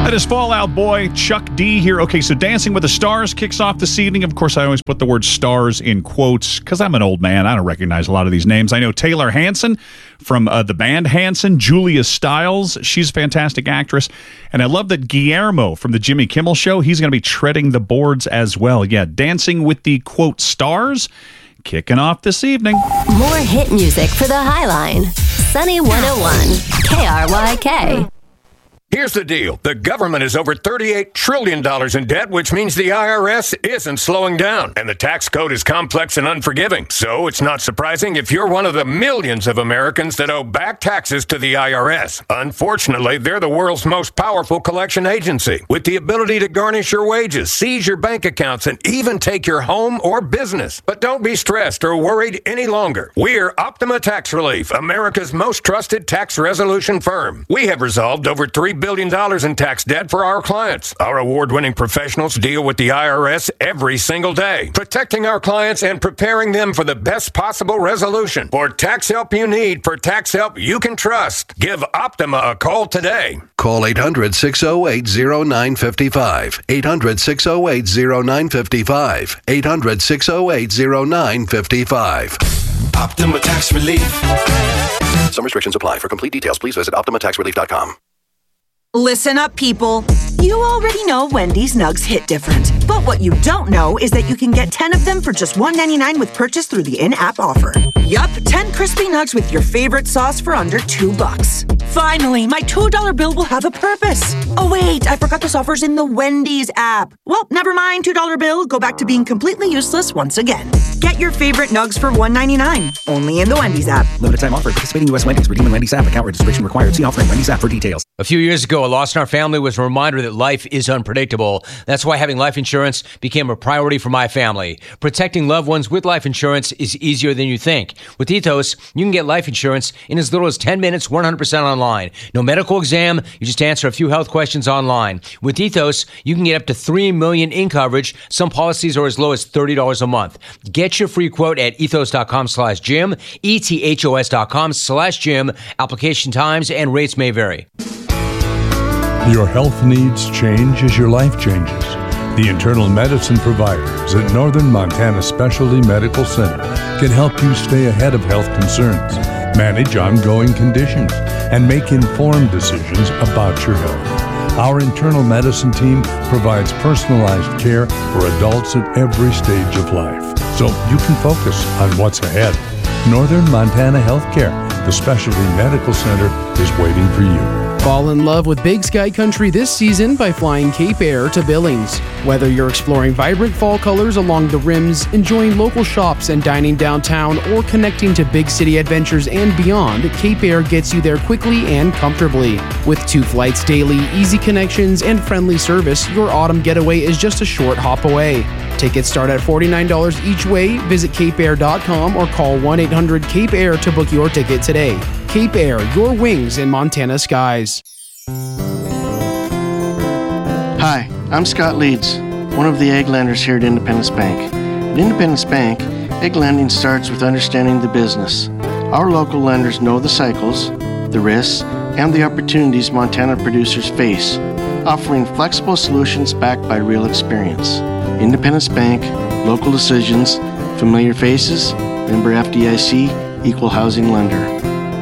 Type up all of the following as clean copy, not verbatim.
That is Fall Out Boy, Chuck D here. Okay, so Dancing with the Stars kicks off this evening. Of course, I always put the word stars in quotes because I'm an old man. I don't recognize a lot of these names. I know Taylor Hanson from the band Hanson, Julia Stiles. She's a fantastic actress. And I love that Guillermo from the Jimmy Kimmel Show, he's going to be treading the boards as well. Yeah, Dancing with the, quote, stars kicking off this evening. More hit music for the Highline. Sunny 101, KRYK. Here's the deal. The government is over $38 trillion in debt, which means the IRS isn't slowing down. And the tax code is complex and unforgiving. So it's not surprising if you're one of the millions of Americans that owe back taxes to the IRS. Unfortunately, they're the world's most powerful collection agency, with the ability to garnish your wages, seize your bank accounts, and even take your home or business. But don't be stressed or worried any longer. We're Optima Tax Relief, America's most trusted tax resolution firm. We have resolved over $3 billion in tax debt for our clients. Our award-winning professionals deal with the IRS every single day, protecting our clients and preparing them for the best possible resolution. For tax help you need, for tax help you can trust, give Optima a call today. Call 800-608-0955. 800-608-0955. 800-608-0955. Optima Tax Relief. Some restrictions apply. For complete details, please visit OptimaTaxRelief.com. Listen up, people. You already know Wendy's Nugs hit different. But what you don't know is that you can get 10 of them for just $1.99 with purchase through the in-app offer. Yup, 10 crispy nugs with your favorite sauce for under $2. Finally, my $2 bill will have a purpose. Oh wait, I forgot this offer's in the Wendy's app. Well, never mind, $2 bill. Go back to being completely useless once again. Get your favorite nugs for $1.99. Only in the Wendy's app. Limited time offer. Participating U.S. Wendy's. Redeem in Wendy's app. Account registration required. See offering Wendy's app for details. A few years ago, a loss in our family was a reminder that life is unpredictable. That's why having life insurance became a priority for my family. Protecting loved ones with life insurance is easier than you think. With Ethos, you can get life insurance in as little as 10 minutes, 100% online. No medical exam, you just answer a few health questions online. With Ethos, you can get up to $3 million in coverage. Some policies are as low as $30 a month. Get your free quote at ethos.com/Jim, ethos.com/Jim. Application times and rates may vary. Your health needs change as your life changes. The internal medicine providers at Northern Montana Specialty Medical Center can help you stay ahead of health concerns, manage ongoing conditions, and make informed decisions about your health. Our internal medicine team provides personalized care for adults at every stage of life, so you can focus on what's ahead. Northern Montana Healthcare, the Specialty Medical Center, is waiting for you. Fall in love with Big Sky Country this season by flying Cape Air to Billings. Whether you're exploring vibrant fall colors along the rims, enjoying local shops and dining downtown, or connecting to big city adventures and beyond, Cape Air gets you there quickly and comfortably. With 2 flights daily, easy connections, and friendly service, your autumn getaway is just a short hop away. Tickets start at $49 each way. Visit capeair.com or call 1-800-CAPE-AIR to book your ticket today. Cape Air, your wings in Montana skies. Hi, I'm Scott Leeds, one of the egg lenders here at Independence Bank. At Independence Bank, egg lending starts with understanding the business. Our local lenders know the cycles, the risks, and the opportunities Montana producers face, offering flexible solutions backed by real experience. Independence Bank, local decisions, familiar faces, member FDIC, equal housing lender.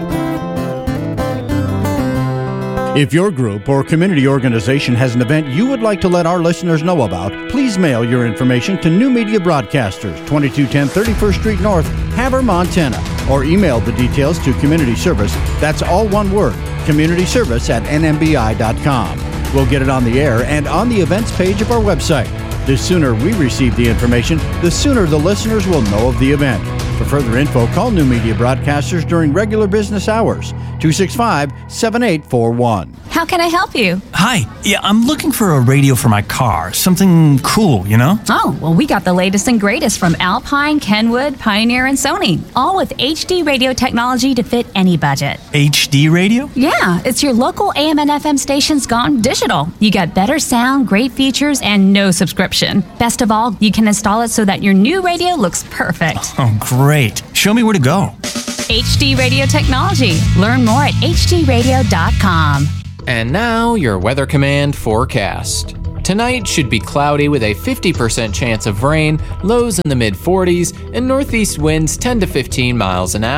If your group or community organization has an event you would like to let our listeners know about, please mail your information to New Media Broadcasters, 2210 31st Street North, Havre, Montana, or email the details to Community Service. That's all one word, communityservice@nmbi.com. We'll get it on the air and on the events page of our website. The sooner we receive the information, the sooner the listeners will know of the event. For further info, call New Media Broadcasters during regular business hours, 265-7841. How can I help you? Hi. Yeah, I'm looking for a radio for my car. Something cool, you know? Oh, well, we got the latest and greatest from Alpine, Kenwood, Pioneer, and Sony. All with HD radio technology to fit any budget. HD radio? Yeah, it's your local AM and FM stations gone digital. You get better sound, great features, and no subscription. Best of all, you can install it so that your new radio looks perfect. Oh, great. Show me where to go. HD radio technology. Learn more at hdradio.com. And now, your Weather Command forecast. Tonight should be cloudy with a 50% chance of rain, lows in the mid-40s, and northeast winds 10 to 15 miles an hour.